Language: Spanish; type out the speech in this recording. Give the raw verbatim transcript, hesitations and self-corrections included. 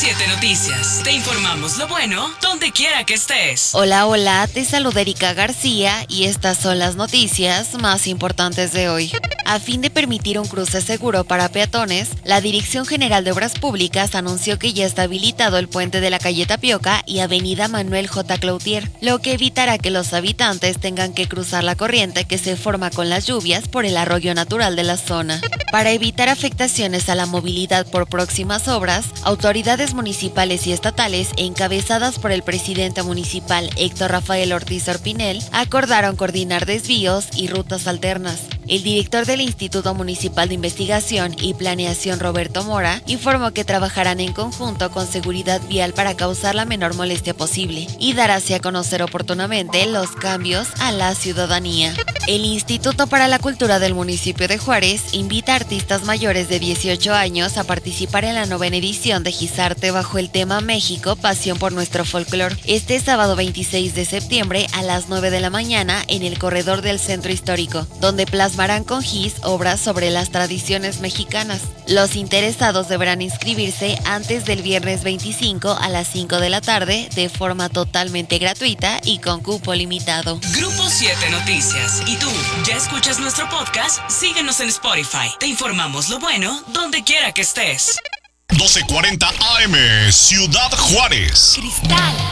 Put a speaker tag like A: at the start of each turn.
A: siete Noticias. Te informamos lo bueno donde quiera que estés.
B: Hola, hola, te saluda Erika García y estas son las noticias más importantes de hoy. A fin de permitir un cruce seguro para peatones, la Dirección General de Obras Públicas anunció que ya está habilitado el puente de la calle Tapioca y avenida Manuel J. Cloutier, lo que evitará que los habitantes tengan que cruzar la corriente que se forma con las lluvias por el arroyo natural de la zona. Para evitar afectaciones a la movilidad por próximas obras, autoridades municipales y estatales, encabezadas por el presidente municipal Héctor Rafael Ortiz Orpinel, acordaron coordinar desvíos y rutas alternas. El director del Instituto Municipal de Investigación y Planeación, Roberto Mora, informó que trabajarán en conjunto con Seguridad Vial para causar la menor molestia posible y dar así a conocer oportunamente los cambios a la ciudadanía. El Instituto para la Cultura del municipio de Juárez invita a artistas mayores de dieciocho años a participar en la novena edición de Gizarte bajo el tema México, pasión por nuestro folclor, este sábado veintiséis de septiembre a las nueve de la mañana en el corredor del Centro Histórico, donde plasmarán con Giz obras sobre las tradiciones mexicanas. Los interesados deberán inscribirse antes del viernes veinticinco a las cinco de la tarde de forma totalmente gratuita y con cupo limitado.
A: Grupo siete Noticias. ¿Y tú ya escuchas nuestro podcast? Síguenos en Spotify. Te informamos lo bueno donde quiera que estés.
C: doce cuarenta A M, Ciudad Juárez.
A: Cristal